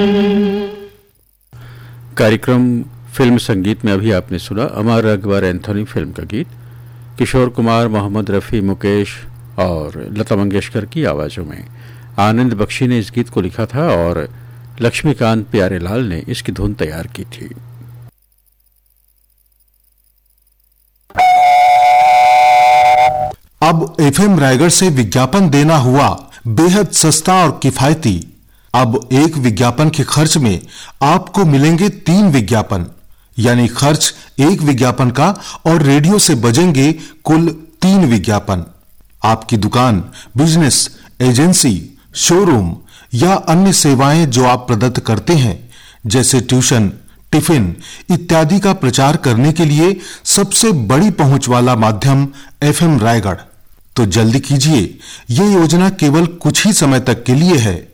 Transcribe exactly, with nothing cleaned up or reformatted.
कार्यक्रम फिल्म संगीत में अभी आपने सुना अमर अकबर एंथोनी फिल्म का गीत किशोर कुमार, मोहम्मद रफ़ी, मुकेश और लता मंगेशकर की आवाज़ों में। आनंद बख्शी ने इस गीत को लिखा था और लक्ष्मीकांत प्यारेलाल ने इसकी धुन तैयार की थी। अब एफएम रायगढ़ से विज्ञापन देना हुआ बेहद सस्ता और किफायती। अब एक विज्ञापन के खर्च में आपको मिलेंगे तीन विज्ञापन, यानी खर्च एक विज्ञापन का और रेडियो से बजेंगे कुल तीन विज्ञापन। आपकी दुकान, बिजनेस, एजेंसी, शोरूम या अन्य सेवाएं जो आप प्रदत्त करते हैं, जैसे ट्यूशन, टिफिन इत्यादि का प्रचार करने के लिए सबसे बड़ी पहुंच वाला माध्यम एफएम रायगढ़। तो जल्दी कीजिए, यह योजना केवल कुछ ही समय तक के लिए है।